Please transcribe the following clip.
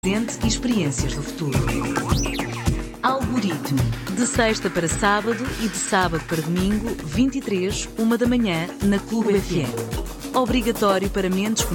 presente e experiências do futuro. Algoritmo. De sexta para sábado e de sábado para domingo, 23, 1 da manhã, na Clube FM. Obrigatório para mentes